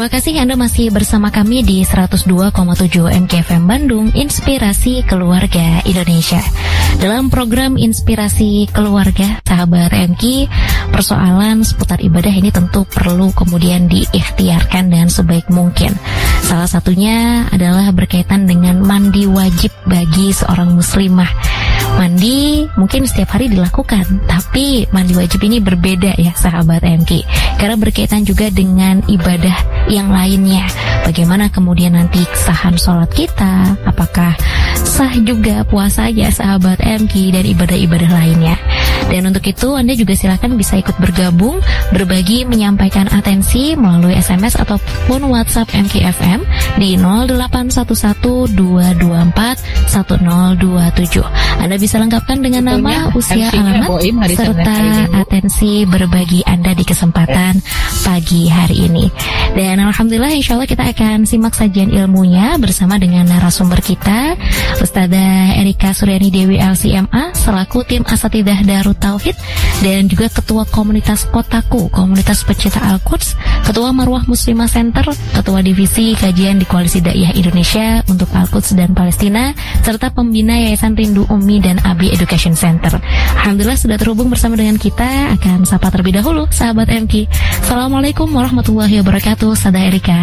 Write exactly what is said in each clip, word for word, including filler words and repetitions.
Terima kasih Anda masih bersama kami di seratus dua koma tujuh M K F M Bandung, Inspirasi Keluarga Indonesia. Dalam program Inspirasi Keluarga, sahabat M K, persoalan seputar ibadah ini tentu perlu kemudian diikhtiarkan dengan sebaik mungkin. Salah satunya adalah berkaitan dengan mandi wajib bagi seorang muslimah. Mandi mungkin setiap hari dilakukan, tapi mandi wajib ini berbeda ya sahabat M K, karena berkaitan juga dengan ibadah yang lainnya. Bagaimana kemudian nanti kesahan sholat kita, apakah sah juga puasanya sahabat M K dan ibadah-ibadah lainnya. Dan untuk itu Anda juga silakan bisa ikut bergabung, berbagi, menyampaikan atensi melalui S M S ataupun WhatsApp M K F M di nol delapan satu satu dua dua empat satu nol dua tujuh. Anda bisa lengkapkan dengan nama, usia, alamat, serta atensi berbagi Anda di kesempatan pagi hari ini. Dan alhamdulillah insya Allah kita akan simak sajian ilmunya bersama dengan narasumber kita, Ustadzah Erika Suryani Dewi L C M A selaku tim Asatidah Darut Tauhid dan juga Ketua Komunitas Kotaku, Komunitas Pecinta Al-Quds, Ketua Marwah Muslimah Center, Ketua Divisi Kajian di Koalisi Daiyah Indonesia untuk Al-Quds dan Palestina, serta Pembina Yayasan Rindu Umi dan Abi Education Center. Alhamdulillah sudah terhubung bersama dengan kita. Akan sapa terlebih dahulu sahabat M K. Assalamualaikum warahmatullahi wabarakatuh, Ustadzah Erika.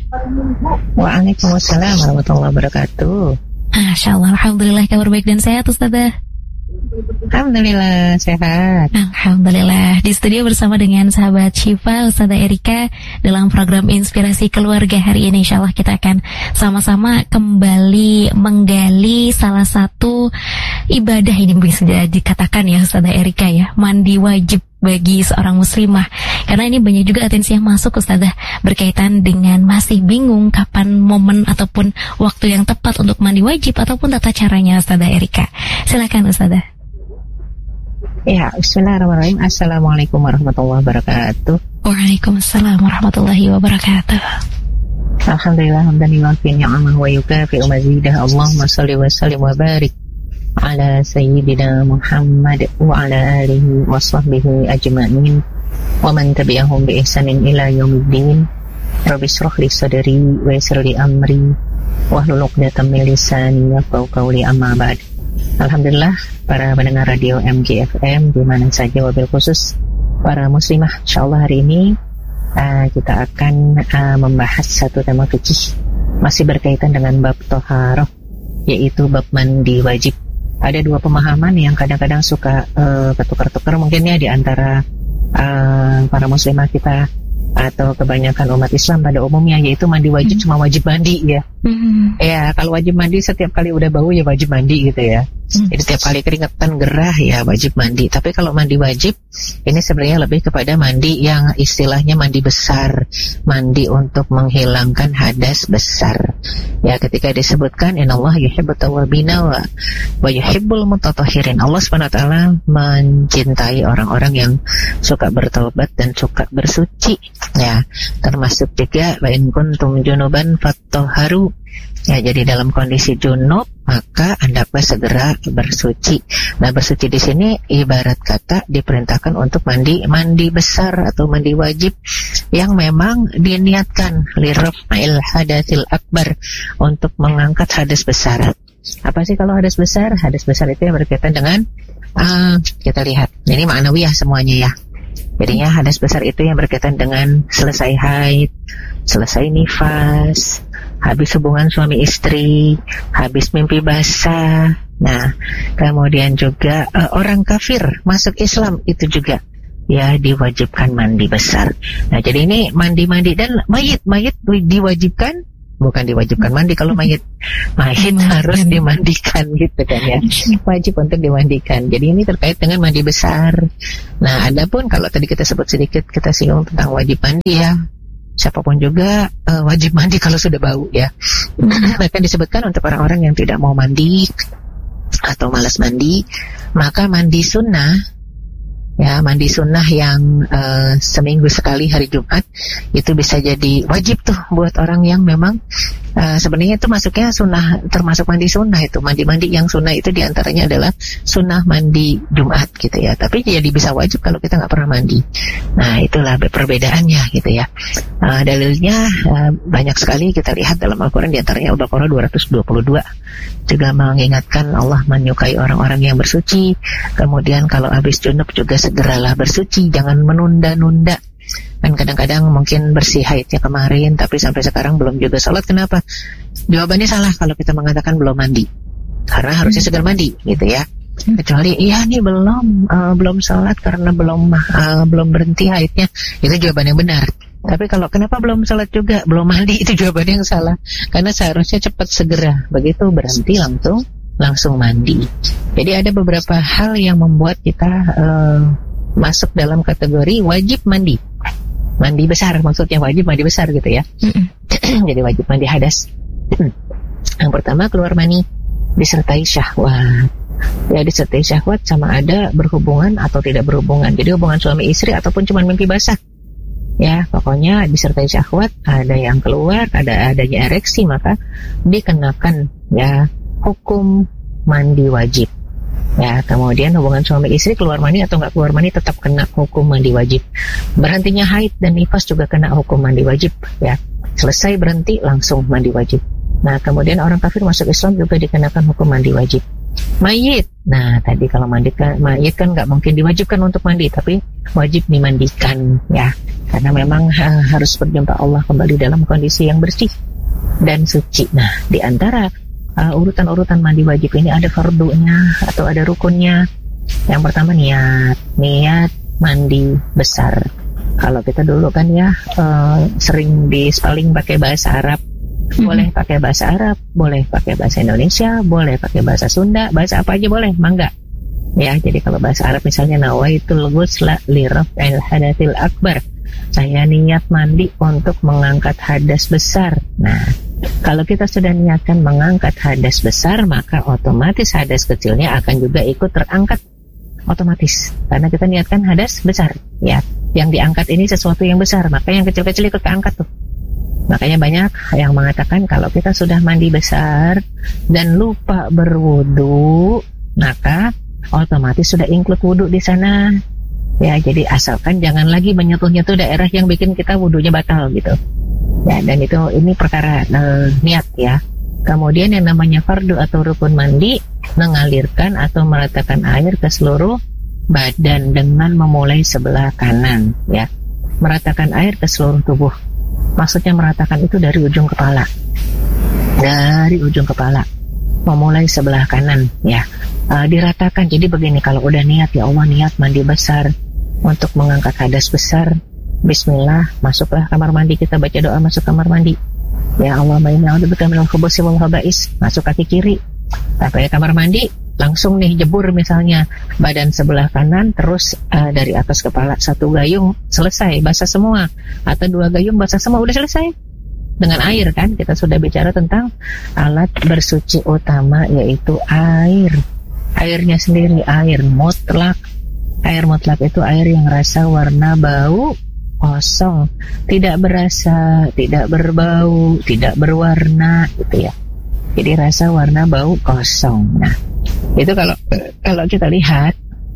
Waalaikumsalam warahmatullahi wabarakatuh. Masya Allah, alhamdulillah kabar baik dan sehat Ustadzah. Alhamdulillah sehat. Alhamdulillah. Di studio bersama dengan sahabat Syifa, Ustadzah Erika dalam program Inspirasi Keluarga hari ini. Insya Allah kita akan sama-sama kembali menggali salah satu ibadah ini bisa dikatakan ya Ustadzah Erika ya, mandi wajib bagi seorang muslimah. Karena ini banyak juga atensi yang masuk Ustadzah berkaitan dengan masih bingung kapan momen ataupun waktu yang tepat untuk mandi wajib ataupun tata caranya Ustadzah Erika. Silakan Ustadzah. Ya, bismillahirrahmanirrahim. Assalamualaikum warahmatullahi wabarakatuh. Waalaikumsalam warahmatullahi wabarakatuh. Alhamdulillah hamdan yuwafi ni'amah wa yukafi mazidah. Allahumma shalli wa sallim wa barik ala sayyidina Muhammad wa ala alihi wa sahbihi ajma'in wa man tabi'ahum bi ihsanin ila yaumiddin. Rabbi shrah li sadri wa yassir li amri wahlul 'uqdatam min lisani yafqahu qawli, amma ba'd. Alhamdulillah para pendengar radio M K F M di mana saja, wabil khusus para muslimah, insyaallah hari ini uh, kita akan uh, membahas satu tema fikih masih berkaitan dengan bab thaharah, yaitu bab mandi wajib. Ada dua pemahaman yang kadang-kadang suka uh, ketukar-tukar mungkin ya di antara uh, para muslimah kita atau kebanyakan umat Islam pada umumnya, yaitu mandi wajib mm. cuma wajib mandi ya. Mm. Ya, kalau wajib mandi setiap kali udah bau ya wajib mandi gitu ya. Mm. Jadi setiap kali keringetan gerah ya wajib mandi. Tapi kalau mandi wajib ini sebenarnya lebih kepada mandi yang istilahnya mandi besar, mandi untuk menghilangkan hadas besar. Ya, ketika disebutkan innallaha yuhibbut tawwabina wa wa yuhibbul mutatahhirin. Allah Subhanahu wa taala mencintai orang-orang yang suka bertaubat dan suka bersuci. Ya, termasuk juga wa in kuntum junuban fattahharu. Ya, jadi dalam kondisi junub maka hendaklah segera bersuci. Nah, bersuci di sini ibarat kata diperintahkan untuk mandi mandi besar atau mandi wajib yang memang diniatkan liraf'il hadatsil akbar, untuk mengangkat hadas besar. Apa sih kalau hadas besar? Hadas besar itu yang berkaitan dengan uh, kita lihat. Ini ma'nawiyah semuanya ya. Jadinya hadas besar itu yang berkaitan dengan selesai haid, selesai nifas, habis hubungan suami istri, habis mimpi basah. Nah, kemudian juga uh, orang kafir masuk Islam itu juga ya diwajibkan mandi besar. Nah, jadi ini mandi-mandi dan mayit, mayit diwajibkan, bukan diwajibkan mandi. Kalau mayit mayit harus dimandikan gitu kan ya, wajib untuk dimandikan. Jadi ini terkait dengan mandi besar. Nah, adapun kalau tadi kita sebut sedikit, kita singgung tentang wajib mandi ya, siapapun juga uh, wajib mandi kalau sudah bau ya. Bahkan disebutkan untuk orang-orang yang tidak mau mandi atau malas mandi, maka mandi sunnah ya, mandi sunnah yang uh, seminggu sekali hari Jumat itu bisa jadi wajib tuh buat orang yang memang Uh, sebenarnya itu masuknya sunnah, termasuk mandi sunnah itu. Mandi-mandi yang sunnah itu diantaranya adalah sunnah mandi Jumat gitu ya. Tapi jadi bisa wajib kalau kita nggak pernah mandi. Nah itulah perbedaannya gitu ya. Uh, dalilnya uh, banyak sekali kita lihat dalam Al-Quran, diantaranya Al-Baqarah dua ratus dua puluh dua juga mengingatkan Allah menyukai orang-orang yang bersuci. Kemudian kalau habis junub juga segeralah bersuci, jangan menunda-nunda. Dan kadang-kadang mungkin bersih haidnya kemarin tapi sampai sekarang belum juga sholat. Kenapa? Jawabannya salah kalau kita mengatakan belum mandi, karena harusnya segera mandi gitu ya. Kecuali iya nih belum uh, belum sholat karena belum uh, belum berhenti haidnya, itu jawaban yang benar. Tapi kalau kenapa belum sholat juga, belum mandi, itu jawaban yang salah. Karena seharusnya cepat segera, begitu berhenti langsung langsung mandi. Jadi ada beberapa hal yang membuat kita uh, masuk dalam kategori wajib mandi. Mandi besar, maksudnya wajib mandi besar gitu ya. Jadi wajib mandi hadas. Yang pertama, keluar mani disertai syahwat. Ya, disertai syahwat sama ada berhubungan atau tidak berhubungan. Jadi hubungan suami istri ataupun cuma mimpi basah. Ya, pokoknya disertai syahwat, ada yang keluar, ada adanya ereksi, maka dikenakan ya hukum mandi wajib. Ya, kemudian hubungan suami istri keluar mani atau nggak keluar mani tetap kena hukum mandi wajib. Berhentinya haid dan nifas juga kena hukum mandi wajib. Ya, selesai berhenti langsung mandi wajib. Nah, kemudian orang kafir masuk Islam juga dikenakan hukum mandi wajib. Mayit, nah tadi kalau mandi kan, mayit kan nggak mungkin diwajibkan untuk mandi, tapi wajib dimandikan ya, karena memang uh, harus berjumpa Allah kembali dalam kondisi yang bersih dan suci. Nah, di antara Uh, urutan-urutan mandi wajib ini ada fardunya atau ada rukunnya. Yang pertama niat, niat mandi besar. Kalau kita dulu kan ya uh, sering dispaling pakai bahasa Arab. Boleh pakai bahasa Arab, boleh pakai bahasa Indonesia, boleh pakai bahasa Sunda, bahasa apa aja boleh, mangga. Ya, jadi kalau bahasa Arab misalnya nawaitul ghusla li raf'il hadatsil akbar. Saya niat mandi untuk mengangkat hadas besar. Nah, kalau kita sudah niatkan mengangkat hadas besar, maka otomatis hadas kecilnya akan juga ikut terangkat otomatis, karena kita niatkan hadas besar ya. Yang diangkat ini sesuatu yang besar, maka yang kecil-kecil ikut keangkat tuh. Makanya banyak yang mengatakan kalau kita sudah mandi besar dan lupa berwudu, maka otomatis sudah include wudu di sana. Ya, jadi asalkan jangan lagi menyentuh-nyentuh daerah yang bikin kita wudunya batal gitu. Ya, dan itu ini perkara e, niat ya. Kemudian yang namanya fardu atau rukun mandi, mengalirkan atau meratakan air ke seluruh badan dengan memulai sebelah kanan ya. Meratakan air ke seluruh tubuh. Maksudnya meratakan itu dari ujung kepala. Dari ujung kepala. Memulai sebelah kanan ya. E, diratakan. Jadi begini, kalau udah niat ya Allah niat mandi besar untuk mengangkat hadas besar, bismillah, masuklah kamar mandi, kita baca doa masuk kamar mandi. Ya Allah, inni a'udzubika minal khubuthi wal khaba'is, masuk kaki kiri. Sampai kamar mandi, langsung nih jebur misalnya badan sebelah kanan, terus uh, dari atas kepala satu gayung, selesai, basah semua. Atau dua gayung basah semua, udah selesai. Dengan air kan, kita sudah bicara tentang alat bersuci utama, yaitu air. Airnya sendiri, air mutlak. Air mutlak itu air yang rasa, warna, bau kosong, tidak berasa, tidak berbau, tidak berwarna gitu ya. Jadi rasa, warna, bau kosong. Nah, itu kalau kalau kita lihat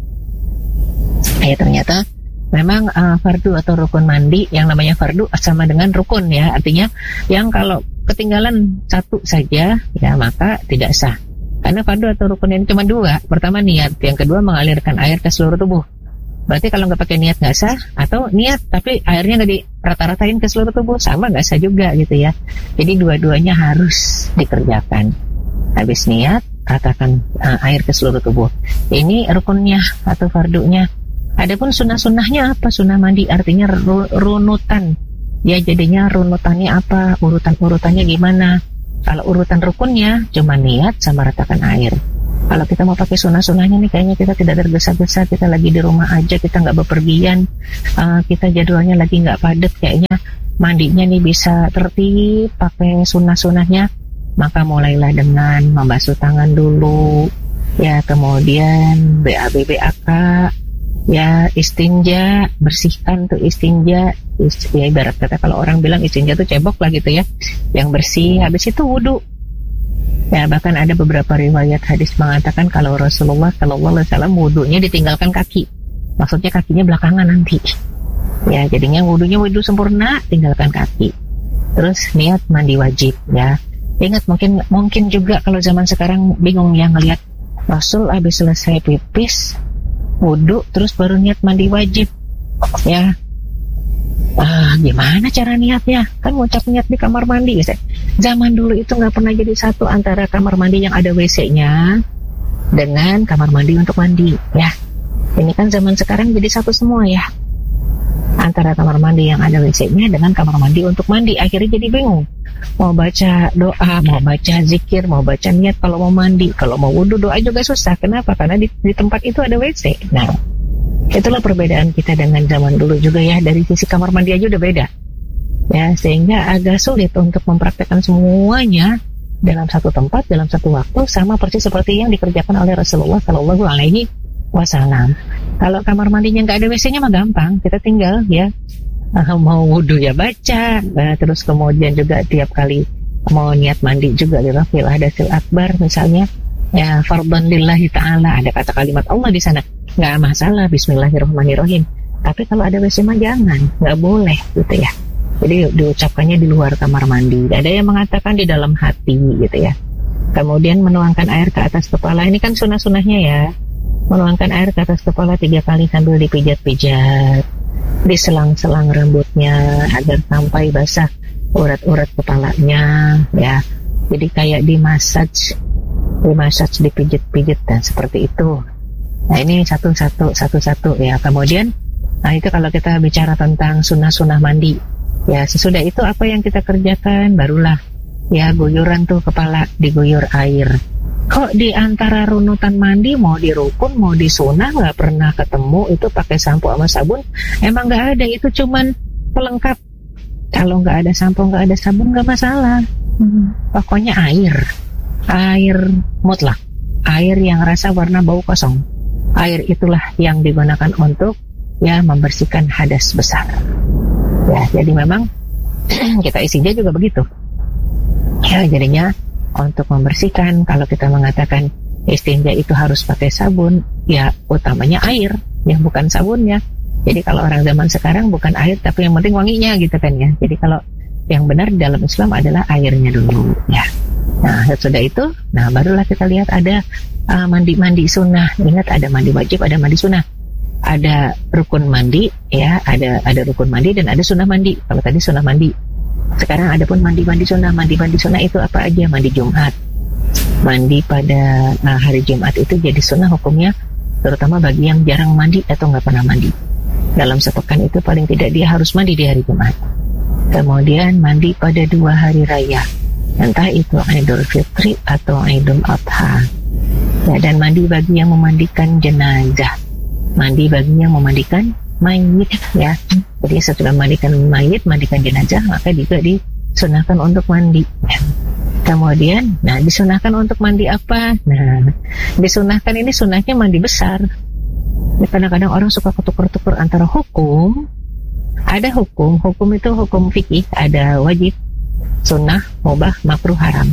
ya ternyata memang uh, fardu atau rukun mandi, yang namanya fardu sama dengan rukun ya. Artinya yang kalau ketinggalan satu saja ya maka tidak sah. Karena fardu atau rukun ini cuma dua. Pertama niat, yang kedua mengalirkan air ke seluruh tubuh. Berarti kalau nggak pakai niat nggak sah, atau niat tapi airnya nggak dirata-ratain ke seluruh tubuh, sama nggak sah juga gitu ya. Jadi dua-duanya harus dikerjakan. Habis niat, ratakan uh, air ke seluruh tubuh. Ini rukunnya atau fardunya. Adapun sunnah-sunnahnya apa? Sunnah mandi artinya ru- runutan. Ya jadinya runutannya apa? Urutan-urutannya gimana? Kalau urutan rukunnya cuma niat sama ratakan air. Kalau kita mau pakai sunnah-sunnahnya nih, kayaknya kita tidak tergesa-gesa, kita lagi di rumah aja, kita nggak bepergian, uh, kita jadwalnya lagi nggak padat, kayaknya mandinya nih bisa tertib pakai sunnah-sunnahnya, maka mulailah dengan membasuh tangan dulu, ya kemudian B A B B A K, ya istinja, bersihkan tuh istinja. Ya ibarat kata kalau orang bilang istinja tuh cebok lah gitu ya, yang bersih. Habis itu wudu. Ya bahkan ada beberapa riwayat hadis mengatakan kalau Rasulullah Shallallahu Alaihi Wasallam wudunya ditinggalkan kaki, maksudnya kakinya belakangan nanti. Ya jadinya wudunya wudu sempurna, tinggalkan kaki. Terus niat mandi wajib ya. Ingat mungkin mungkin juga kalau zaman sekarang bingung ya ngelihat Rasul habis selesai pipis, wudu, terus baru niat mandi wajib. Ya. Ah, gimana cara niatnya? Kan ngucap niat di kamar mandi ya. Zaman dulu itu nggak pernah jadi satu antara kamar mandi yang ada W C-nya dengan kamar mandi untuk mandi ya. Ini kan zaman sekarang jadi satu semua ya. Antara kamar mandi yang ada W C-nya dengan kamar mandi untuk mandi. Akhirnya jadi bingung. Mau baca doa, mau baca zikir, mau baca niat kalau mau mandi. Kalau mau wudu doa juga susah. Kenapa? Karena di, di tempat itu ada W C. Nah, itulah perbedaan kita dengan zaman dulu juga ya. Dari sisi kamar mandi aja udah beda ya, sehingga agak sulit untuk mempraktekkan semuanya dalam satu tempat, dalam satu waktu, sama persis seperti yang dikerjakan oleh Rasulullah Shallallahu Alaihi Wasallam. Kalau kamar mandinya nggak ada W C-nya mah gampang, kita tinggal ya uh, mau wudu ya baca, uh, terus kemudian juga tiap kali mau niat mandi juga lirafil hadasil akbar misalnya ya, fardhan lillahi ta'ala, ada kata kalimat Allah di sana, nggak masalah, bismillahirrahmanirrahim. Tapi kalau ada W C mah jangan, nggak boleh gitu ya. Jadi diucapkannya di luar kamar mandi. Ada yang mengatakan di dalam hati gitu ya. Kemudian menuangkan air ke atas kepala. Ini kan sunah-sunahnya ya. Menuangkan air ke atas kepala tiga kali sambil dipijat-pijat, diselang-selang rambutnya agar sampai basah urat-urat kepalanya ya. Jadi kayak dimasaj, dimasaj, dipijit-pijit dan seperti itu. Nah ini satu-satu, satu-satu ya. Kemudian, nah itu kalau kita bicara tentang sunnah-sunnah mandi. Ya sesudah itu apa yang kita kerjakan, barulah ya guyuran tuh kepala, diguyur air. Kok di antara runutan mandi mau di rukun mau di sunnah nggak pernah ketemu itu pakai sampo sama sabun? Emang nggak ada, itu cuman pelengkap. Kalau nggak ada sampo nggak ada sabun nggak masalah. hmm. Pokoknya air, air mutlak, air yang rasa warna bau kosong. Air itulah yang digunakan untuk ya membersihkan hadas besar. Ya, jadi memang kita istinja juga begitu. Ya, jadinya untuk membersihkan, kalau kita mengatakan istinja itu harus pakai sabun, ya utamanya air, ya bukan sabunnya. Jadi kalau orang zaman sekarang bukan air, tapi yang penting wanginya gitu kan ya. Jadi kalau yang benar dalam Islam adalah airnya dulu, ya. Nah, sesudah itu, nah barulah kita lihat ada uh, mandi-mandi sunnah. Ingat ada mandi wajib, ada mandi sunnah. Ada rukun mandi ya, ada ada rukun mandi dan ada sunnah mandi. Kalau tadi sunnah mandi, sekarang ada pun mandi-mandi sunnah. Mandi-mandi sunnah itu apa aja? Mandi Jumat, mandi pada nah, hari Jumat itu jadi sunnah hukumnya, terutama bagi yang jarang mandi atau nggak pernah mandi. Dalam sepekan itu paling tidak dia harus mandi di hari Jumat. Kemudian mandi pada dua hari raya, entah itu Idul Fitri atau Idul Adha ya, dan mandi bagi yang memandikan jenazah, mandi bagi yang memandikan mayit ya. Jadi setelah mandikan mayit, mandikan jenazah, maka juga disunahkan untuk mandi. Kemudian, nah disunahkan untuk mandi apa? Nah, disunahkan ini sunahnya mandi besar. Ya, kadang-kadang orang suka ketuker-tuker antara hukum. Ada hukum, hukum itu hukum fikih, ada wajib, sunnah, mubah, makruh, haram.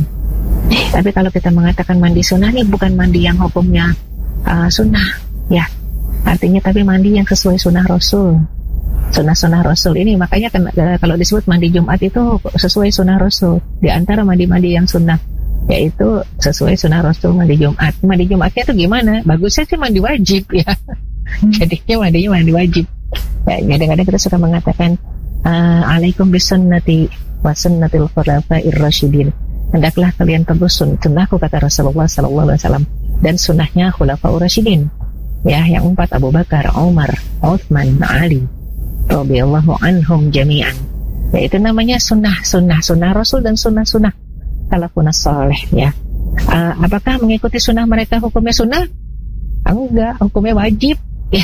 Tapi kalau kita mengatakan mandi sunnah, ini bukan mandi yang hukumnya uh, sunnah ya. Artinya tapi mandi yang sesuai sunnah Rasul. Sunnah-sunnah Rasul ini makanya kan, kalau disebut mandi Jumat itu sesuai sunnah Rasul. Di antara mandi-mandi yang sunnah yaitu sesuai sunnah Rasul mandi Jumat. Mandi Jumatnya itu gimana? Bagusnya sih mandi wajib ya. Jadinya mandinya mandi wajib. Ya, kadang-kadang kita suka mengatakan alaikum bisunnati wa sunnatil khulafa'ir rasyidin. Hendaklah kalian tegus sunnahku, kata Rasulullah sallallahu alaihi wasallam, dan sunnahnya khulafa'ur rasyidin. Ya, yang empat, Abu Bakar, Umar, Utsman, Ali radhiyallahu anhum jami'an. Ya, itu namanya sunnah, sunnah, sunnah Rasul dan sunnah-sunnah salafun saleh ya. Uh, apakah mengikuti sunnah mereka hukumnya sunnah? Enggak, hukumnya wajib. Ya,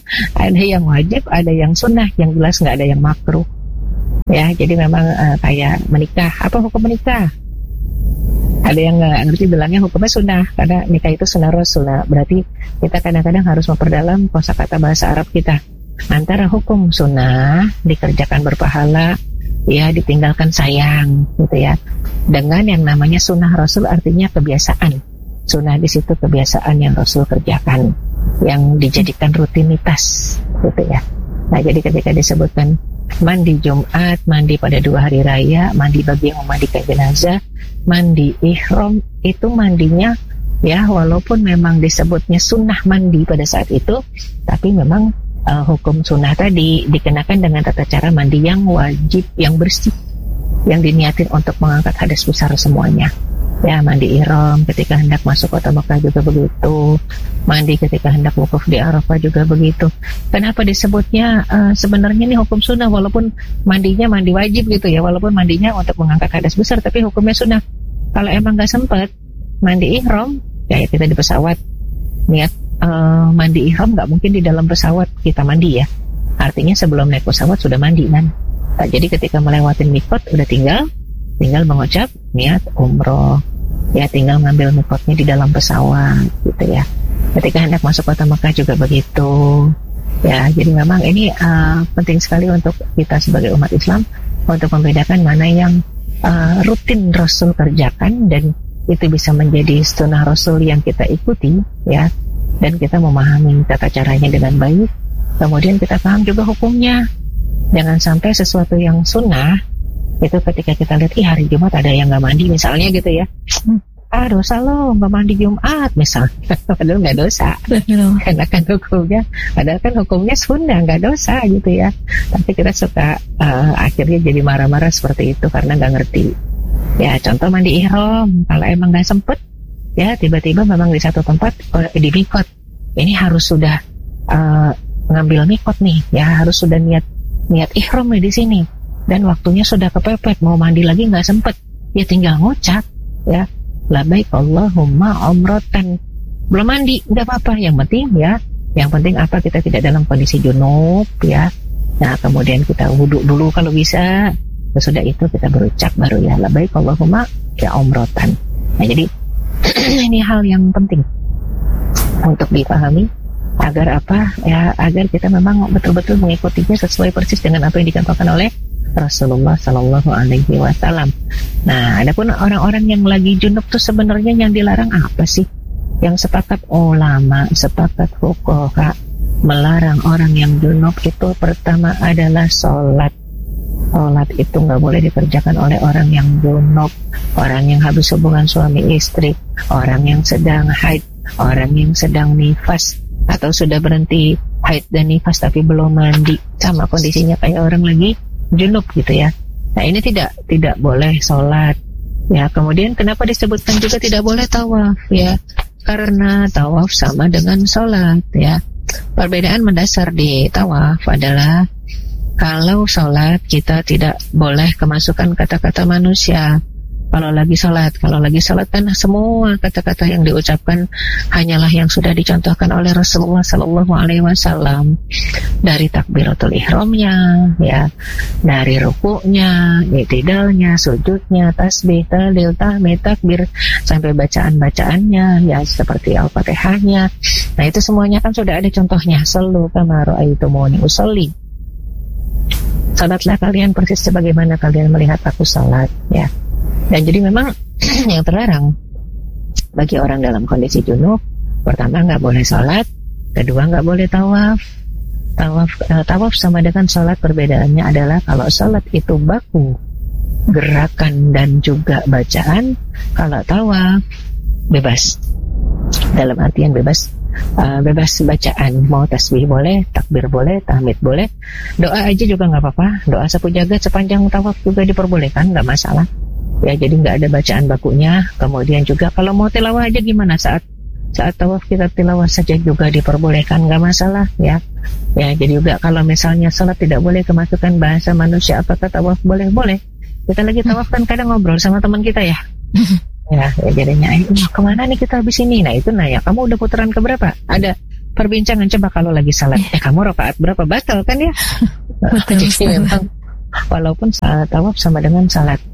ada yang wajib, ada yang sunnah, yang jelas nggak ada yang makruh. Ya, jadi memang uh, kayak menikah. Apa hukum menikah? Ada yang nggak ngerti bilangnya hukumnya sunnah, karena nikah itu sunnah Rasul. Nah, berarti kita kadang-kadang harus memperdalam kosakata bahasa Arab kita. Antara hukum sunnah dikerjakan berpahala, ya ditinggalkan sayang, gitu ya. Dengan yang namanya sunnah Rasul, artinya kebiasaan. Sunnah di situ kebiasaan yang Rasul kerjakan, yang dijadikan rutinitas, gitu ya. Nah, jadi ketika disebutkan mandi Jumat, mandi pada dua hari raya, mandi bagi yang memandikan jenazah, mandi ihram, itu mandinya ya walaupun memang disebutnya sunnah mandi pada saat itu, tapi memang uh, hukum sunnah tadi dikenakan dengan tata cara mandi yang wajib, yang bersih, yang diniatin untuk mengangkat hadas besar semuanya. Ya, mandi ihram ketika hendak masuk kota Mekah juga begitu, mandi ketika hendak wukuf di Arafah juga begitu. Kenapa disebutnya uh, sebenarnya ini hukum sunnah, walaupun mandinya mandi wajib gitu ya, walaupun mandinya untuk mengangkat hadas besar, tapi hukumnya sunnah. Kalau emang gak sempat mandi ihram, ya kita di pesawat niat uh, mandi ihram, gak mungkin di dalam pesawat kita mandi ya. Artinya sebelum naik pesawat sudah mandi kan. Nah, jadi ketika melewati mikot udah tinggal tinggal mengucap niat umroh, ya tinggal ngambil mikotnya di dalam pesawat gitu ya. Ketika hendak masuk kota Mekah juga begitu ya. Jadi memang ini uh, penting sekali untuk kita sebagai umat Islam untuk membedakan mana yang uh, rutin Rasul kerjakan dan itu bisa menjadi sunnah Rasul yang kita ikuti ya, dan kita memahami tata caranya dengan baik, kemudian kita paham juga hukumnya. Jangan sampai sesuatu yang sunnah itu ketika kita lihat, ih hari Jumat ada yang nggak mandi misalnya gitu ya, ah dosa lo nggak mandi Jumat misalnya, padahal nggak dosa, karena kan hukumnya, padahal kan hukumnya sunnah nggak dosa gitu ya. Tapi kita suka uh, akhirnya jadi marah-marah seperti itu karena nggak ngerti. Ya contoh mandi ihram, kalau emang nggak sempet, ya tiba-tiba memang di satu tempat uh, di mikot, ini harus sudah uh, ngambil mikot nih, ya harus sudah niat niat ihram nih di sini. Dan waktunya sudah kepepet, mau mandi lagi nggak sempet, ya tinggal ngucap ya labbaik Allahumma umratan, belum mandi nggak apa-apa, yang penting ya yang penting apa, kita tidak dalam kondisi junub ya. Nah kemudian kita wudhu dulu kalau bisa, sesudah itu kita berucap baru ya labbaik Allahumma ya umratan. Nah jadi ini hal yang penting untuk dipahami agar apa ya, agar kita memang betul-betul mengikutinya sesuai persis dengan apa yang dicontohkan oleh Rasulullah Sallallahu Alaihi Wasallam. Nah, adapun orang-orang yang lagi junub tuh sebenarnya yang dilarang apa sih? Yang sepakat ulama, sepakat fuqaha melarang orang yang junub itu pertama adalah sholat. Sholat itu nggak boleh dikerjakan oleh orang yang junub, orang yang habis hubungan suami istri, orang yang sedang haid, orang yang sedang nifas, atau sudah berhenti haid dan nifas tapi belum mandi, sama kondisinya kayak orang lagi junub gitu ya. Nah ini tidak tidak boleh sholat ya. Kemudian kenapa disebutkan juga tidak boleh tawaf ya, karena tawaf sama dengan sholat ya. Perbedaan mendasar di tawaf adalah kalau sholat kita tidak boleh kemasukan kata-kata manusia kalau lagi sholat. Kalau lagi sholat kan semua kata-kata yang diucapkan hanyalah yang sudah dicontohkan oleh Rasulullah Sallallahu Alaihi Wasallam, dari takbiratul ihramnya, ya, dari rukuknya, i'tidalnya, sujudnya, tasbih, tahlil, tahmid, takbir, sampai bacaan-bacaannya, ya seperti al-fatihahnya. Nah itu semuanya kan sudah ada contohnya. Sallu kama ra'aitumuni usolli. Salatlah kalian persis sebagaimana kalian melihat aku salat, ya. Dan jadi memang yang terlarang bagi orang dalam kondisi junub, pertama nggak boleh sholat, kedua nggak boleh tawaf. Tawaf, uh, tawaf sama dengan sholat, perbedaannya adalah kalau sholat itu baku gerakan dan juga bacaan, kalau tawaf bebas, dalam artian bebas, uh, bebas bacaan, mau tasbih boleh, takbir boleh, tahmid boleh, doa aja juga nggak apa-apa, doa sapu jagat sepanjang tawaf juga diperbolehkan, nggak masalah. Ya jadi nggak ada bacaan bakunya. Kemudian juga kalau mau tilawah aja gimana, saat saat tawaf kita tilawah saja juga diperbolehkan, nggak masalah ya. Ya jadi juga kalau misalnya salat tidak boleh kemasukan bahasa manusia, apakah tawaf boleh? Boleh. Kita lagi tawaf kan kadang ngobrol sama teman kita ya. Ya, ya jadinya eh, kemana nih kita habis ini? Nah itu nanya, kamu udah putaran keberapa? Ada perbincangan, coba kalau lagi salat, eh kamu rakaat berapa? Batal kan ya. Jadi memang walaupun salat tawaf sama dengan salat.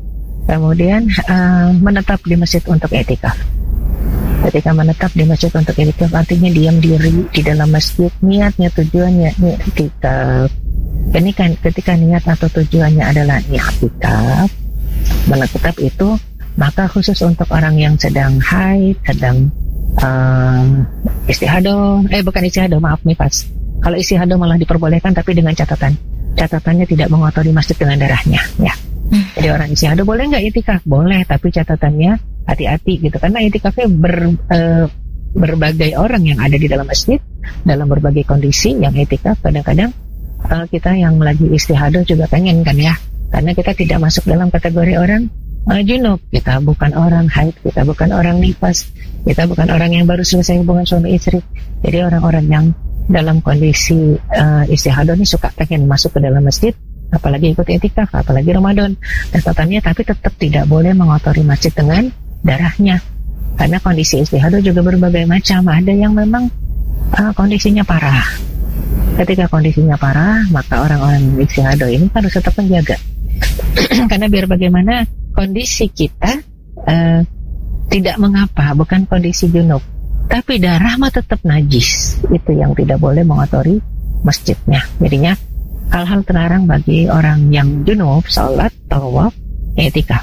Kemudian uh, menetap di masjid untuk i'tikaf. Ketika menetap di masjid untuk i'tikaf artinya diam diri di dalam masjid, niatnya tujuannya i'tikaf. Ketika, ketika niat atau tujuannya adalah i'tikaf, menetap itu, maka khusus untuk orang yang sedang haid, sedang uh, istihadah, eh bukan istihadah, maaf nifas. Kalau istihadah malah diperbolehkan, tapi dengan catatan, catatannya tidak mengotori masjid dengan darahnya, ya. Jadi orang istihadah boleh nggak i'tikaf? Boleh, tapi catatannya hati-hati gitu, karena i'tikafnya ber, e, berbagai orang yang ada di dalam masjid dalam berbagai kondisi. Yang i'tikaf kadang-kadang e, kita yang lagi istihadah juga pengen kan ya, karena kita tidak masuk dalam kategori orang e, junub, kita bukan orang haid, kita bukan orang nifas, kita bukan orang yang baru selesai hubungan suami istri. Jadi orang-orang yang dalam kondisi e, istihadah ini suka pengen masuk ke dalam masjid, apalagi ikut i'tikaf, apalagi Ramadan, catatannya tapi tetap tidak boleh mengotori masjid dengan darahnya, karena kondisi istihadah juga berbagai macam. Ada yang memang uh, kondisinya parah. Ketika kondisinya parah, maka orang-orang istihadah ini harus tetap menjaga karena biar bagaimana kondisi kita uh, tidak mengapa, bukan kondisi junub, tapi darah mah tetap najis, itu yang tidak boleh mengotori masjidnya. Jadinya hal-hal terlarang bagi orang yang junub, salat, tawaf, i'tikaf.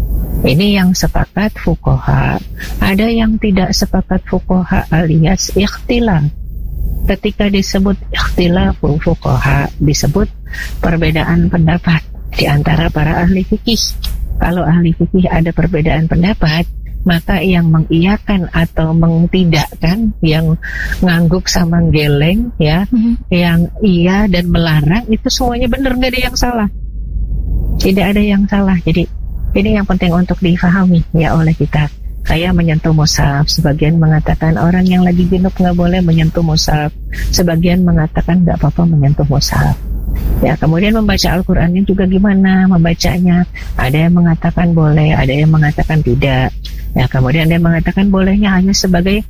Ini yang sepakat fuqaha. Ada yang tidak sepakat fuqaha alias ikhtilaf. Ketika disebut ikhtilaf fuqaha, disebut perbedaan pendapat di antara para ahli fikih. Kalau ahli fikih ada perbedaan pendapat, maka yang mengiyakan atau mengtidakkan, yang ngangguk sama geleng, ya, mm-hmm. yang iya dan melarang, itu semuanya benar, nggak ada yang salah. Tidak ada yang salah. Jadi ini yang penting untuk difahami ya oleh kita. Saya menyentuh mushaf, sebagian mengatakan orang yang lagi junub nggak boleh menyentuh mushaf, sebagian mengatakan nggak apa-apa menyentuh mushaf. Ya, kemudian membaca Al-Qur'annya juga gimana membacanya? Ada yang mengatakan boleh, ada yang mengatakan tidak. Ya, kemudian ada yang mengatakan bolehnya hanya sebagai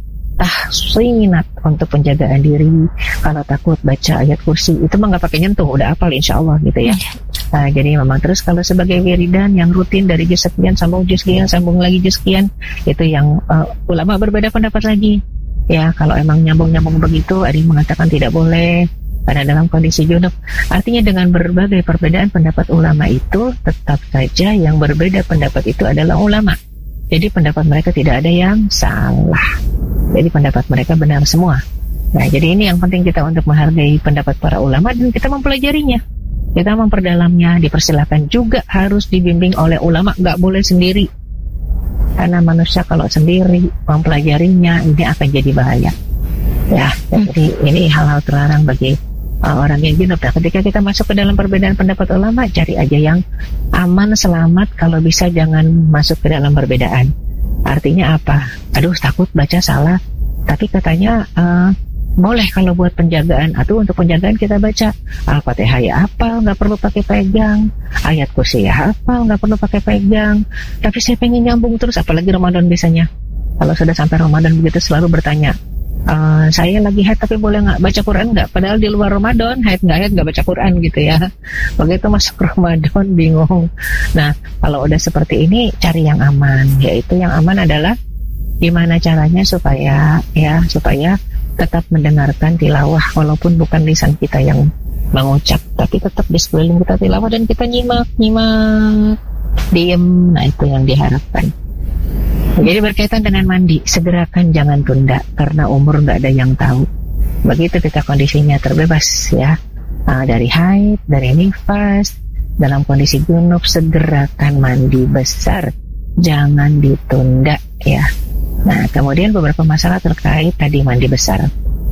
tahsinat untuk penjagaan diri. Kalau takut baca ayat kursi, itu mah nggak pakai nyentuh, udah hafal insya Allah gitu ya. Nah, jadi memang terus kalau sebagai wiridan yang rutin dari juz sekian sambung juz sekian sambung lagi juz sekian, itu yang uh, ulama berbeda pendapat lagi. Ya, kalau emang nyambung-nyambung begitu, ada yang mengatakan tidak boleh karena dalam kondisi junub. Artinya dengan berbagai perbedaan pendapat ulama itu, tetap saja yang berbeda pendapat itu adalah ulama. Jadi pendapat mereka tidak ada yang salah. Jadi pendapat mereka benar semua. Nah, jadi ini yang penting kita untuk menghargai pendapat para ulama dan kita mempelajarinya. Kita memperdalamnya, dipersilakan juga harus dibimbing oleh ulama, nggak boleh sendiri. Karena manusia kalau sendiri mempelajarinya, ini akan jadi bahaya. Ya, jadi ini hal-hal terlarang bagi uh, orang yang junub. Nah, ketika kita masuk ke dalam perbedaan pendapat ulama, cari aja yang aman, selamat. Kalau bisa jangan masuk ke dalam perbedaan. Artinya apa? Aduh, takut baca salah. Tapi katanya uh, boleh kalau buat penjagaan. Atau untuk penjagaan kita baca Al-Fatihah ya hafal, nggak perlu pakai pegang. Ayat kursi ya hafal, nggak perlu pakai pegang. Tapi saya pengen nyambung terus, apalagi Ramadan biasanya. Kalau sudah sampai Ramadan begitu selalu bertanya, Uh, saya lagi haid tapi boleh nggak baca Quran nggak? Padahal di luar Ramadan haid nggak haid nggak baca Quran gitu ya. Begitu masuk Ramadan bingung. Nah, kalau udah seperti ini cari yang aman. Yaitu yang aman adalah gimana caranya supaya ya supaya tetap mendengarkan tilawah walaupun bukan lisan kita yang mengucap, tapi tetap di sekeliling kita tilawah dan kita nyimak nyimak diem. Nah, itu yang diharapkan. Jadi berkaitan dengan mandi, segerakan, jangan tunda, karena umur nggak ada yang tahu. Begitu kita kondisinya terbebas ya, uh, dari haid, dari nifas, dalam kondisi junub, segerakan mandi besar, jangan ditunda ya. Nah, kemudian beberapa masalah terkait tadi mandi besar.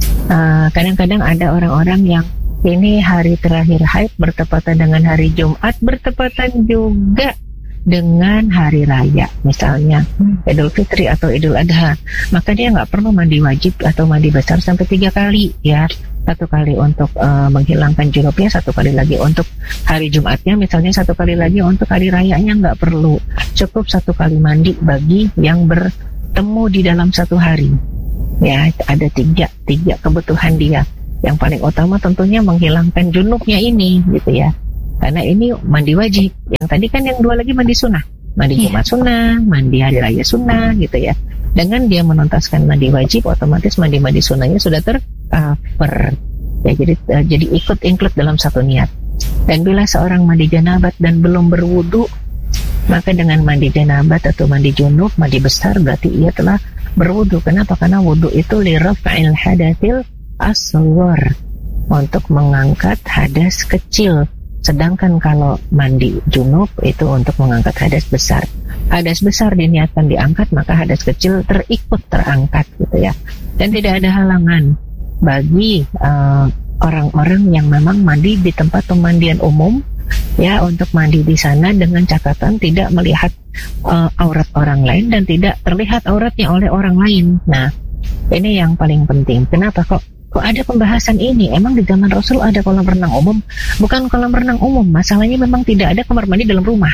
Uh, kadang-kadang ada orang-orang yang ini hari terakhir haid bertepatan dengan hari Jumat, bertepatan juga dengan hari raya, misalnya Idul Fitri atau Idul Adha, maka dia nggak perlu mandi wajib atau mandi besar sampai tiga kali ya. Satu kali untuk uh, menghilangkan junubnya, satu kali lagi untuk hari Jumatnya, misalnya satu kali lagi untuk hari rayanya, nggak perlu. Cukup satu kali mandi bagi yang bertemu di dalam satu hari. Ya, ada tiga, tiga kebutuhan dia. Yang paling utama tentunya menghilangkan junubnya ini, gitu ya. Karena ini mandi wajib. Yang tadi kan yang dua lagi mandi sunnah. mandi Iya. Jumat sunnah, mandi hari raya sunnah gitu ya. Dengan dia menuntaskan mandi wajib, otomatis mandi-mandi sunnahnya sudah tercover. Ya, jadi uh, jadi ikut include dalam satu niat. Dan bila seorang mandi janabat dan belum berwudu, maka dengan mandi janabat atau mandi junub, mandi besar, berarti ia telah berwudu. Kenapa? Karena wudu itu li raf'il hadatsil asghar, untuk mengangkat hadas kecil. Sedangkan kalau mandi junub itu untuk mengangkat hadas besar. Hadas besar diniatkan diangkat, maka hadas kecil terikut terangkat gitu ya. Dan tidak ada halangan bagi uh, orang-orang yang memang mandi di tempat pemandian umum ya, untuk mandi di sana dengan catatan tidak melihat uh, aurat orang lain dan tidak terlihat auratnya oleh orang lain. Nah, ini yang paling penting. Kenapa kok kok ada pembahasan ini? Emang di zaman Rasul ada kolam renang umum? Bukan kolam renang umum, masalahnya memang tidak ada kamar mandi dalam rumah.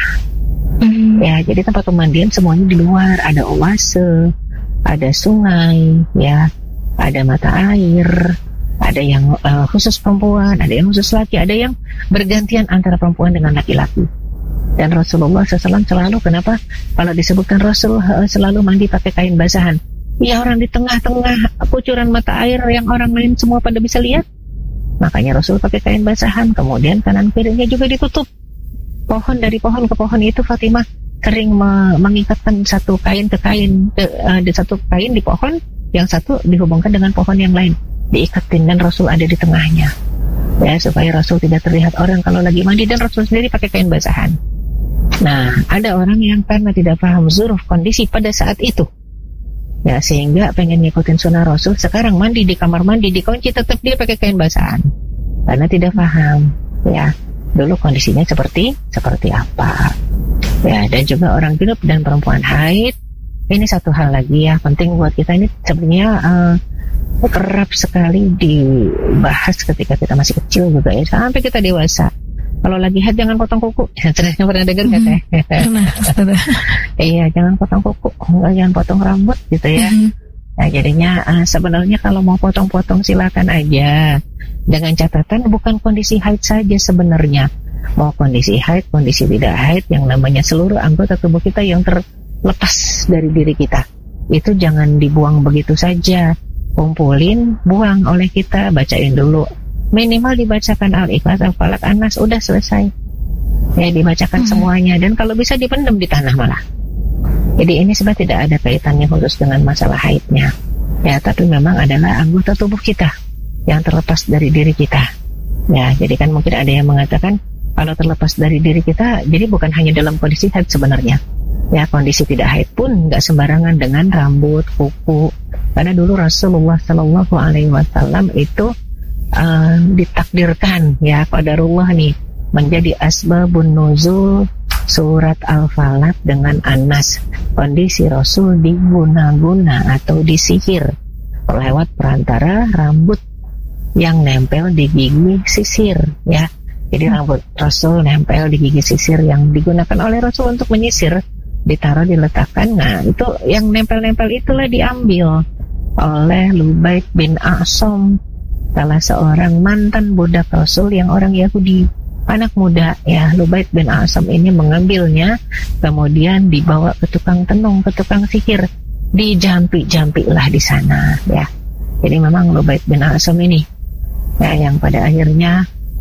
Hmm. Ya, jadi tempat pemandian semuanya di luar, ada oase, ada sungai, ya, ada mata air, ada yang uh, khusus perempuan, ada yang khusus laki, ada yang bergantian antara perempuan dengan laki-laki. Dan Rasulullah shallallahu alaihi wasallam selalu, kenapa kalau disebutkan Rasul uh, selalu mandi pakai kain basahan? Ya, orang di tengah-tengah kucuran mata air yang orang lain semua pada bisa lihat, makanya Rasul pakai kain basahan. Kemudian kanan kirinya juga ditutup. Pohon dari pohon ke pohon itu Fatimah sering me- mengikatkan satu kain ke kain, ke, uh, di satu kain di pohon, yang satu dihubungkan dengan pohon yang lain, diikatin, dan Rasul ada di tengahnya ya, supaya Rasul tidak terlihat orang kalau lagi mandi, dan Rasul sendiri pakai kain basahan. Nah, ada orang yang karena tidak paham zuruf kondisi pada saat itu ya, sehingga pengen ngikutin sunnah Rasul, sekarang mandi di kamar mandi dikunci, tetap dia pakai kain basahan karena tidak paham ya dulu kondisinya seperti seperti apa ya. Dan juga orang junub dan perempuan haid, ini satu hal lagi ya penting buat kita. Ini sebenarnya uh, kerap sekali dibahas ketika kita masih kecil juga ya, sampai kita dewasa. Kalau lagi haid jangan potong kuku. Ternyata pernah dengar nggak teh? Pernah. Iya, jangan potong kuku, enggak, jangan potong rambut gitu ya. Nah, jadinya uh, sebenarnya kalau mau potong-potong silakan aja, dengan catatan bukan kondisi haid saja sebenarnya. Mau kondisi haid, kondisi tidak haid, yang namanya seluruh anggota tubuh kita yang terlepas dari diri kita, itu jangan dibuang begitu saja. Kumpulin, buang oleh kita, bacain dulu. Minimal dibacakan Al-Ikhlas, Al-Falaq, An-Nas, udah selesai. Ya, dibacakan hmm. semuanya, dan kalau bisa dipendam di tanah malah. Jadi ini sebab tidak ada kaitannya khusus dengan masalah haidnya. Ya, tapi memang adalah anggota tubuh kita yang terlepas dari diri kita. Ya, jadi kan mungkin ada yang mengatakan kalau terlepas dari diri kita, jadi bukan hanya dalam kondisi haid sebenarnya. Ya, kondisi tidak haid pun nggak sembarangan dengan rambut, kuku. Karena dulu Rasulullah Shallallahu Alaihi Wasallam itu uh, ditakdirkan ya, qadarullah nih, menjadi asbabun nuzul surat Al-Falaq dengan An-Nas. Kondisi Rasul diguna-guna atau disihir lewat perantara rambut yang nempel di gigi sisir ya. Jadi rambut Rasul nempel di gigi sisir yang digunakan oleh Rasul untuk menyisir, ditaruh, diletakkan. Nah, itu yang nempel-nempel itulah diambil oleh Lubaid bin A'sam, salah seorang mantan budak Rasul yang orang Yahudi, anak muda ya. Lubaid bin A'sam ini mengambilnya, kemudian dibawa ke tukang tenung, ke tukang sihir, dijampi-jampi lah di sana ya. Jadi memang Lubaid bin A'sam ini ya yang pada akhirnya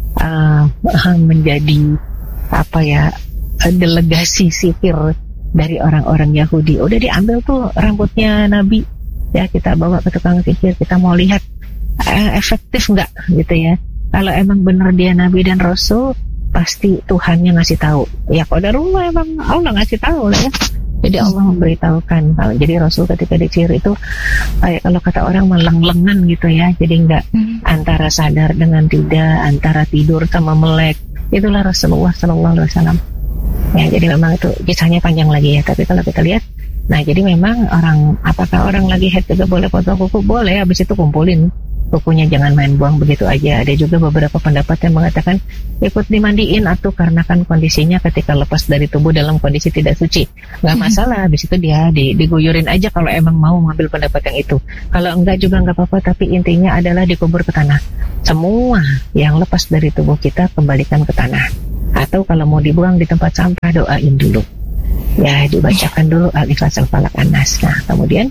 uh, menjadi apa ya, delegasi sihir dari orang-orang Yahudi. Udah diambil tuh rambutnya Nabi ya, kita bawa ke tukang sihir, kita mau lihat uh, efektif nggak gitu ya. Kalau emang benar dia Nabi dan Rasul, pasti Tuhannya ngasih tahu. Ya qadarullah, emang Allah ngasih tahu lah ya. Jadi Allah memberitahukan. Kalau jadi Rasul ketika dicir itu, kayak kalau kata orang meleng-lengan gitu ya. Jadi nggak hmm. antara sadar dengan tidak, antara tidur sama melek. Itulah Rasulullah Sallallahu Alaihi Wasallam. Ya, jadi memang itu kisahnya panjang lagi ya. Tapi kalau kita lihat, nah jadi memang orang, apakah orang lagi haid juga boleh potong kuku? Boleh, habis itu kumpulin kukunya, jangan main buang begitu aja. Ada juga beberapa pendapat yang mengatakan ikut dimandiin atau karena kan kondisinya ketika lepas dari tubuh dalam kondisi tidak suci, nggak masalah. Habis itu dia diguyurin aja kalau emang mau mengambil pendapat yang itu. Kalau enggak juga nggak apa-apa. Tapi intinya adalah dikubur ke tanah. Semua yang lepas dari tubuh kita kembalikan ke tanah. Atau kalau mau dibuang di tempat sampah, doain dulu Ya, dibacakan dulu Al-Ikhlas, Al-Falaq, An-Nas. Nah, kemudian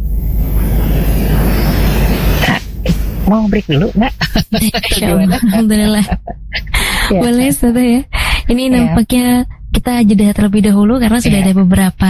nah, mau break dulu nggak? Alhamdulillah. Ya. Boleh, Ustazah ya. Ini ya. Nampaknya kita jeda terlebih dahulu karena sudah ya. Ada beberapa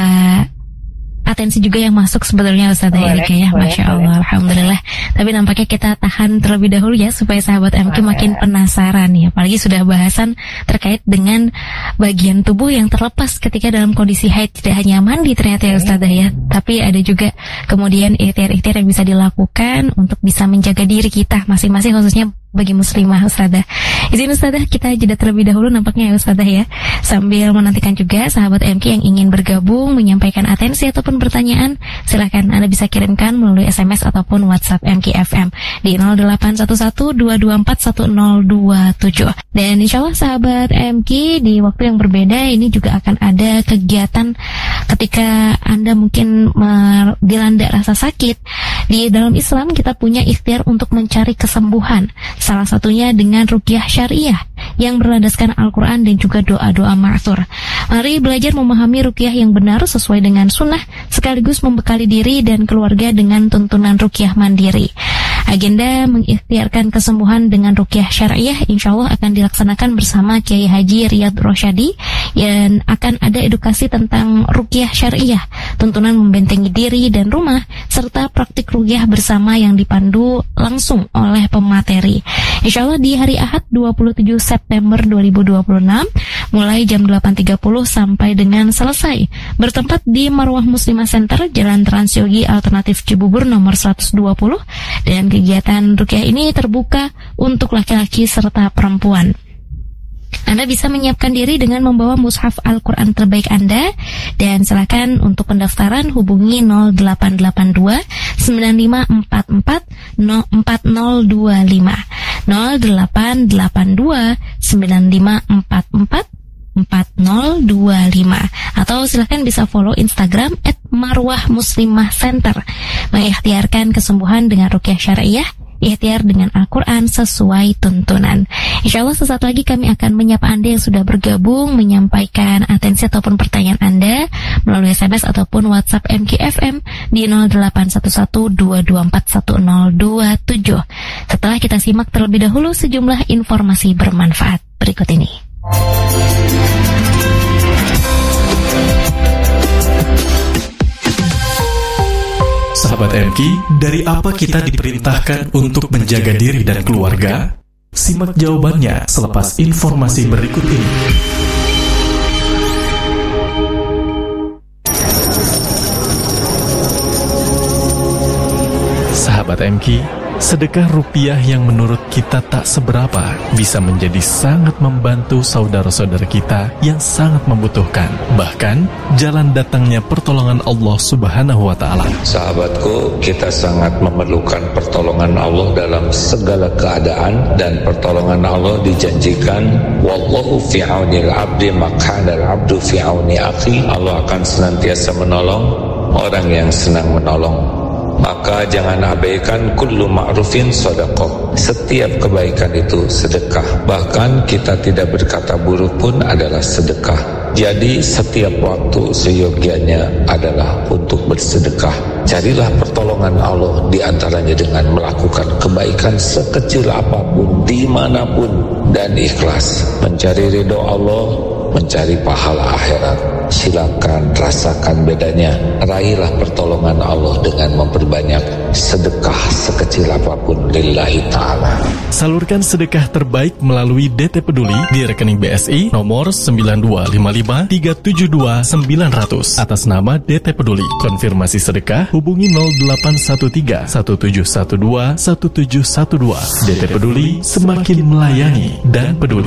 atensi juga yang masuk sebetulnya Ustazah Erika ya. Boleh, Masya Allah, boleh. Alhamdulillah. Tapi nampaknya kita tahan terlebih dahulu ya supaya sahabat M Q makin penasaran ya. Apalagi sudah bahasan terkait dengan bagian tubuh yang terlepas ketika dalam kondisi haid. Tidak hanya mandi ternyata ya Ustazah ya, tapi ada juga kemudian ikhtiar-ikhtiar yang bisa dilakukan untuk bisa menjaga diri kita masing-masing, khususnya bagi muslimah Ustazah. Izin Ustazah kita jeda terlebih dahulu nampaknya ya Ustazah ya, sambil menantikan juga sahabat M Q yang ingin bergabung menyampaikan atensi ataupun pertanyaan. Silakan Anda bisa kirimkan melalui S M S ataupun WhatsApp M Q F M di nol delapan satu satu dua dua empat satu nol dua tujuh. Dan insya Allah sahabat M Q di waktu yang berbeda ini juga akan ada kegiatan ketika Anda mungkin dilanda rasa sakit. Di dalam Islam kita punya ikhtiar untuk mencari kesembuhan. Salah satunya dengan ruqyah syariah yang berlandaskan Al-Quran dan juga doa-doa ma'thur. Mari belajar memahami ruqyah yang benar sesuai dengan sunnah, sekaligus membekali diri dan keluarga dengan tuntunan ruqyah mandiri. Agenda mengikhtiarkan kesembuhan dengan ruqyah syariah insya Allah akan dilaksanakan bersama Kiai Haji Riyad Rosyadi, dan akan ada edukasi tentang ruqyah syariah, tuntunan membentengi diri dan rumah, serta praktik ruqyah bersama yang dipandu langsung oleh pemateri. Insya Allah di hari Ahad dua puluh tujuh September dua ribu dua puluh enam mulai jam delapan tiga puluh sampai dengan selesai, bertempat di Marwah Muslimah Center, Jalan Transyogi Alternatif Cibubur nomor seratus dua puluh, dan kegiatan ruqyah ini terbuka untuk laki-laki serta perempuan. Anda bisa menyiapkan diri dengan membawa mushaf Al-Quran terbaik Anda, dan silakan untuk pendaftaran hubungi nol delapan delapan dua sembilan lima empat empat empat nol dua lima nol delapan delapan dua sembilan lima empat empat empat nol dua lima, atau silakan bisa follow Instagram et marwah muslimah center. Mengikhtiarkan kesembuhan dengan ruqyah syariah, ikhtiar dengan Al-Quran sesuai tuntunan. Insya Allah sesaat lagi kami akan menyapa Anda yang sudah bergabung, menyampaikan atensi ataupun pertanyaan Anda melalui S M S ataupun WhatsApp M Q F M di nol delapan satu satu dua dua empat satu nol dua tujuh. Setelah kita simak terlebih dahulu sejumlah informasi bermanfaat berikut ini. Sahabat M Q, dari apa kita diperintahkan untuk menjaga diri dan keluarga? Simak jawabannya selepas informasi berikut ini. Sahabat M Q, sedekah rupiah yang menurut kita tak seberapa bisa menjadi sangat membantu saudara-saudara kita yang sangat membutuhkan. Bahkan, jalan datangnya pertolongan Allah Subhanahu wa Ta'ala. Sahabatku, kita sangat memerlukan pertolongan Allah dalam segala keadaan, dan pertolongan Allah dijanjikan, wallahu fi aunil abdi makana al-abdu fi auni akhi. Allah akan senantiasa menolong orang yang senang menolong. Maka jangan abaikan kullu ma'rufin sedekah. Setiap kebaikan itu sedekah. Bahkan kita tidak berkata buruk pun adalah sedekah. Jadi setiap waktu seyogianya adalah untuk bersedekah. Carilah pertolongan Allah di antaranya dengan melakukan kebaikan sekecil apapun, dimanapun, dan ikhlas. Mencari ridho Allah, mencari pahala akhirat. Silakan rasakan bedanya. Raihlah pertolongan Allah dengan memperbanyak sedekah sekecil apapun lillahi ta'ala. Salurkan sedekah terbaik melalui D T Peduli di rekening B S I nomor sembilan dua lima lima tiga tujuh dua sembilan nol nol atas nama D T Peduli. Konfirmasi sedekah hubungi nol delapan satu tiga satu tujuh satu dua satu tujuh satu dua. D T Peduli, semakin melayani dan peduli.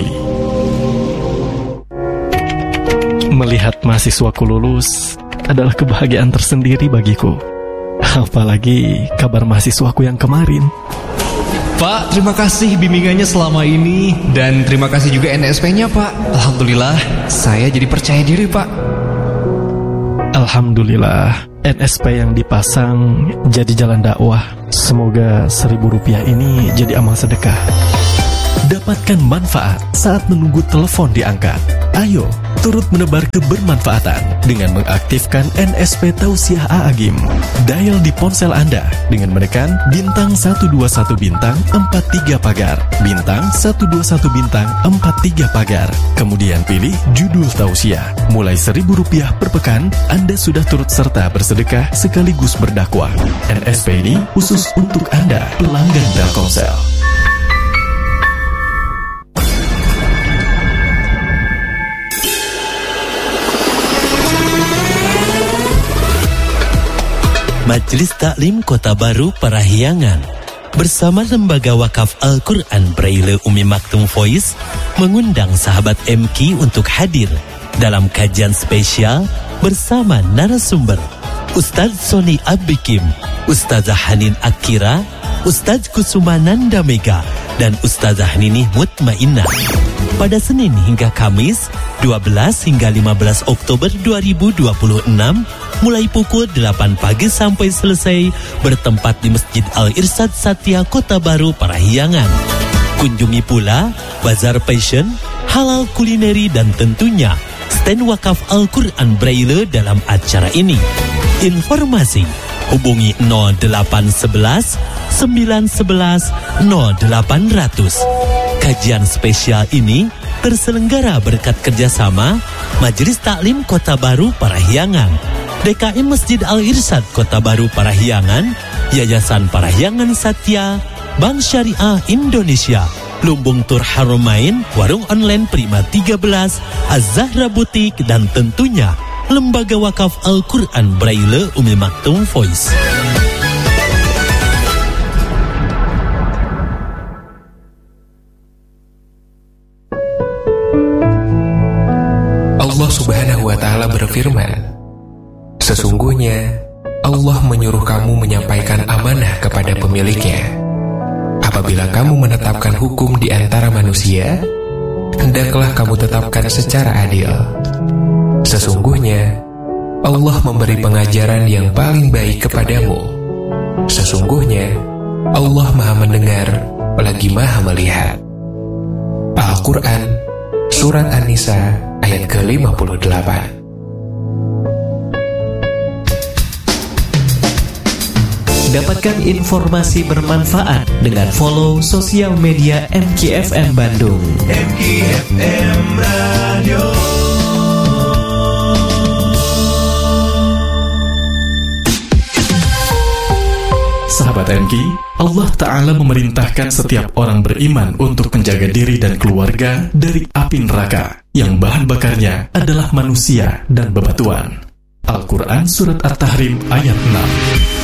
Melihat mahasiswaku lulus adalah kebahagiaan tersendiri bagiku. Apalagi kabar mahasiswaku yang kemarin. Pak, terima kasih bimbingannya selama ini, dan terima kasih juga N S P-nya, Pak. Alhamdulillah, saya jadi percaya diri, Pak. Alhamdulillah, N S P yang dipasang jadi jalan dakwah. Semoga seribu rupiah ini jadi amal sedekah. Dapatkan manfaat saat menunggu telepon diangkat. Ayo, turut menebar kebermanfaatan dengan mengaktifkan N S P Tausiah A'agim. Dial di ponsel Anda dengan menekan bintang satu dua satu bintang empat tiga pagar, bintang satu dua satu bintang empat tiga pagar. Kemudian pilih judul Tausiah. Mulai seribu rupiah per pekan, Anda sudah turut serta bersedekah sekaligus berdakwah. N S P ini khusus untuk Anda, pelanggan Telkomsel. Majelis Taklim Kota Baru Parahyangan bersama Lembaga Wakaf Al-Quran Braille Umi Maktum Voice mengundang sahabat M K untuk hadir dalam kajian spesial bersama narasumber Ustaz Sony Abikim, Ustazah Hanin Akira, Ustaz Kusumananda Mega, dan Ustazah Ninih Mutmainnah pada Senin hingga Kamis dua belas hingga lima belas Oktober dua ribu dua puluh enam mulai pukul delapan pagi sampai selesai, bertempat di Masjid Al-Irsyad Satya Kota Baru Parahyangan. Kunjungi pula Bazar Passion, halal kulineri, dan tentunya stand wakaf Al-Quran Braille dalam acara ini. Informasi hubungi nol delapan satu satu sembilan satu satu nol delapan nol nol. Kajian spesial ini terselenggara berkat kerjasama Majelis Taklim Kota Baru Parahyangan, D K M Masjid Al-Irsyad Kota Baru Parahyangan, Yayasan Parahyangan Satya, Bank Syariah Indonesia, Lumbung Tur Haramain, Warung Online Prima tiga belas, Az-Zahra Butik, dan tentunya Lembaga Wakaf Al-Quran Braille Umi Maktum Voice. Allah Subhanahu wa Ta'ala berfirman, sesungguhnya Allah menyuruh kamu menyampaikan amanah kepada pemiliknya. Apabila kamu menetapkan hukum di antara manusia, hendaklah kamu tetapkan secara adil. Sesungguhnya Allah memberi pengajaran yang paling baik kepadamu. Sesungguhnya Allah Maha Mendengar lagi Maha Melihat. Al-Quran Surat An-Nisa ayat ke lima puluh delapan. Dapatkan informasi bermanfaat dengan follow sosial media M K F M Bandung. M K F M Radio. Sahabat M K, Allah Ta'ala memerintahkan setiap orang beriman untuk menjaga diri dan keluarga dari api neraka yang bahan bakarnya adalah manusia dan bebatuan. Al-Quran Surat At-Tahrim ayat enam.